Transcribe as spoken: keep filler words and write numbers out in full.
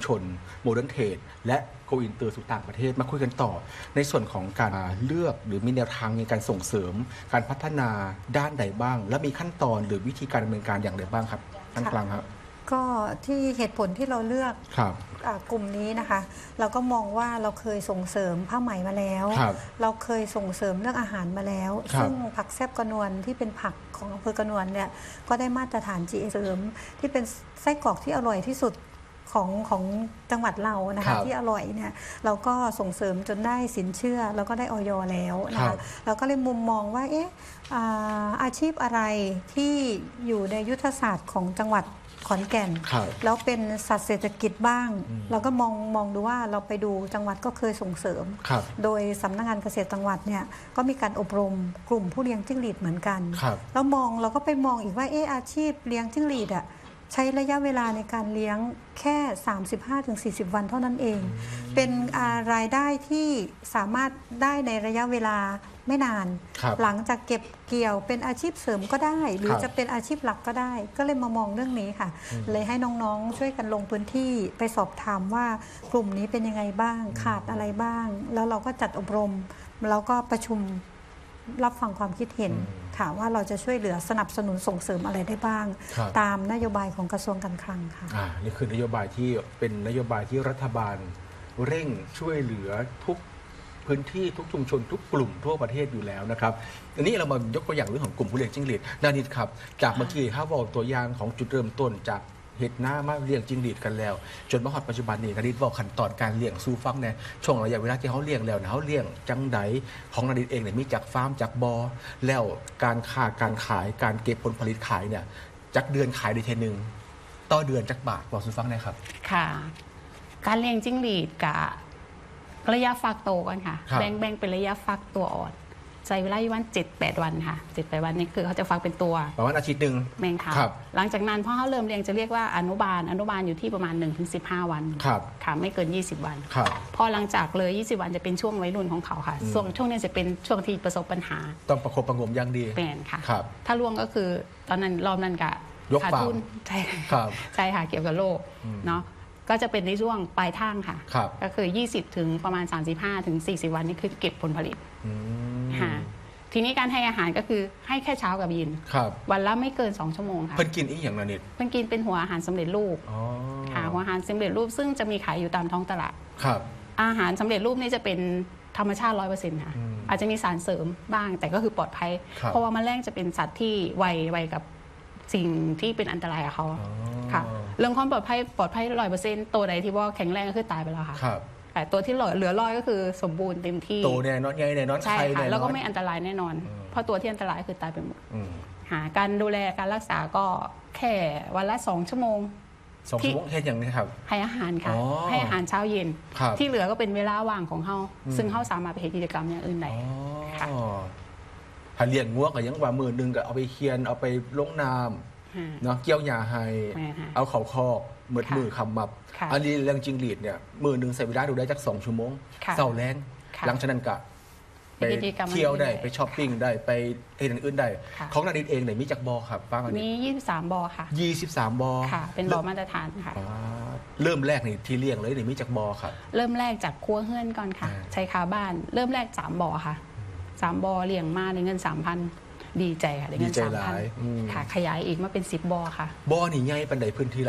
ชนโมเดิร์นเทรดและโกอินเตอร์สู่ต่างประเทศมาคุยกันต่อในส่วนของการเลือกหรือมีแนวทางในการส่งเสริมการพัฒนาด้านใดบ้างและมีขั้นตอนหรือวิธีการดำเนินการอย่างไรบ้างครับท่านกลางครับก็ที่เหตุผลที่เราเลือกกลุ่มนี้นะคะเราก็มองว่าเราเคยส่งเสริมผ้าไหมมาแล้วเราเคยส่งเสริมเรื่องอาหารมาแล้วซึ่งผักแซบกระนวลที่เป็นผักของอำเภอกระนวลเนี่ยก็ได้มาตรฐาน จี เอ เสริมที่เป็นไส้กรอกที่อร่อยที่สุดของของจังหวัดเรานะคะที่อร่อยเนี่ยเราก็ส่งเสริมจนได้สินเชื่อแล้วก็ได้อย.แล้วนะคะเราก็เลยมุมมองว่าเอ๊ะอาชีพอะไรที่อยู่ในยุทธศาสตร์ของจังหวัดขอนแก่นแล้วเป็นสัตว์เศรษฐกิจบ้างเราก็มองมองดูว่าเราไปดูจังหวัดก็เคยส่งเสริมโดยสำนักงานเกษตรจังหวัดเนี่ยก็มีการอบรมกลุ่มผู้เลี้ยงจิ้งหรีดเหมือนกันแล้วมองเราก็ไปมองอีกว่าเอออาชีพเลี้ยงจิ้งหรีดอ่ะใช้ระยะเวลาในการเลี้ยงแค่ สามสิบห้าถึงสี่สิบ วันเท่านั้นเองเป็นรายได้ที่สามารถได้ในระยะเวลาไม่นานหลังจากเก็บเกี่ยวเป็นอาชีพเสริมก็ได้หรือจะเป็นอาชีพหลักก็ได้ก็เลยมามองเรื่องนี้ค่ะเลยให้น้องๆช่วยกันลงพื้นที่ไปสอบถามว่ากลุ่มนี้เป็นยังไงบ้างขาดอะไรบ้างแล้วเราก็จัดอบรมแล้วก็ประชุมรับฟังความคิดเห็นค่ะว่าเราจะช่วยเหลือสนับสนุนส่งเสริมอะไรได้บ้างตามนโยบายของกระทรวงการคลังค่ะอ่านี่คือนโยบายที่เป็นนโยบายที่รัฐบาลเร่งช่วยเหลือทุกพื้นที่ทุกชุมชนทุกกลุ่มทั่วประเทศอยู่แล้วนะครับอันนี้เรามายกตัวอย่างเรื่องของกลุ่มผู้เลี้ยงจิ้งหรีดนานิดครับจากเมื่อกี้ครับบอกตัวอย่างของจุดเริ่มต้นจากเห็ดหน้ามาเลี้ยงจิ้งหรีดกันแล้วจนมาฮอดปัจจุบันนี้นาดิษบอกขั้นตอนการเลี้ยงสู่ฟังในช่วงระยะเวลาที่เขาเลี้ยงแล้วนะเขาเลี้ยงจังไดของนาดิษเองเนี่ยมีจากฟาร์มจากบอแล้วการค้าการขายการเก็บผลผลิตขายเนี่ยจากเดือนขายได้ทีนึงต่อเดือนจากบาทบอกสู่ฟังได้ครับค่ะการเลี้ยงจิ้งหรีดกับระยะฟักโตกันค่ะแบ่งแบ่งเป็นระยะฟักตัวอ่อนใช้เวลาอยู่วันเจ็ดแปดวันค่ะเจ็ดแปดวันนี่คือเขาจะฟักเป็นตัวประมาณอาทิตย์หนึ่งแมงค่ะหลังจากนั้นพอเขาเริ่มเลี้ยงจะเรียกว่าอนุบาลอนุบาลอยู่ที่ประมาณ หนึ่งถึงสิบห้า วันค่ะไม่เกินยี่สิบวันพอหลังจากเลยยี่สิบวันจะเป็นช่วงวัยรุ่นของเขาค่ะช่วงช่วงนี้จะเป็นช่วงที่ประสบปัญหาต้องประคบประงมอย่างดีแมงค่ะถ้าล่วงก็คือตอนนั้นรอบนั้นกะขาดทุนใช่ใช่ค่ะเกี่ยวกับโรคเนาะก็จะเป็นในช่วงปลายทางค่ะก็คือยี่สิบถึงประมาณสามสิบห้าถึงสี่สิบวันนี่คือเก็บผลผลิตค่ะทีนี้การให้อาหารก็คือให้แค่เช้ากับเย็นวันละไม่เกินสองชั่วโมงค่ะเพิ่นกินอีกอย่างละนิดเพิ่นกินเป็นหัวอาหารสำเร็จรูปค่ะหัวอาหารสำเร็จรูปซึ่งจะมีขายอยู่ตามท้องตลาดอาหารสำเร็จรูปนี่จะเป็นธรรมชาติร้อยเปอร์เซ็นต์ค่ะอาจจะมีสารเสริมบ้างแต่ก็คือปลอดภัยเพราะว่าแมลงจะเป็นสัตว์ที่ไวไวกับสิ่งที่เป็นอันตรายกับเขาค่ะเรื่องความปลอดภัยปลอดภัยร้อยเปอร์เซ็นต์ตัวใดที่ว่าแข็งแรงก็คือตายไปแล้วค่ะแต่ตัวที่เหลือรอดก็คือสมบูรณ์เต็มที่โตแน่นอนใหญ่แน่นอนใช่ค่ะแล้วก็ไม่อันตรายแน่นอนเพราะตัวที่อันตรายคือตายไปหมดหาการดูแลการรักษาก็แค่วันละสองชั่วโมงสองชั่วโมงแค่อย่างนี้ครับให้อาหารค่ะให้อาหารเช้าเย็นที่เหลือก็เป็นเวลาว่างของเขาซึ่งเขาสามารถไปเห็นกิจกรรมอย่างอื่นได้ค่ะถ้าเลี้ยงงัวก็ยังว่ามือนึงก็เอาไปเคียนเอาไปลงน้ำเนาะเกี่ยวหญ้าให้เอาเขาคอกมือมือคำมับอันนี้เรื่องจิ้งหรีดเนี่ยมือหนึ่งใส่เวลาดูได้จากสองชั่วโมงเสาแรงหลังจากนั้นก็ไปเที่ยวได้ไปช้อปปิ้งได้ไปเอ็นอื่นได้ของนาดิษเองเนี่ยมีจากบอครับป้ามียี่สิบสามบอค่ะยี่สิบสามบอค่ะเป็นบอมาตรฐานค่ะเริ่มแรกนี่ที่เลี้ยงเลยเนี่ยมีจากบอครับเริ่มแรกจากครัวเฮือนก่อนค่ะใช้คาบ้านเริ่มแรกสามบอค่ะสามบอเลี้ยงมาในเงินสามพันดีใจค่ะได้เงินสามพันค่ะขยายอีกมาเป็นสิบบอค่ะบอนี่ใหญ่ปันใดพื้นที่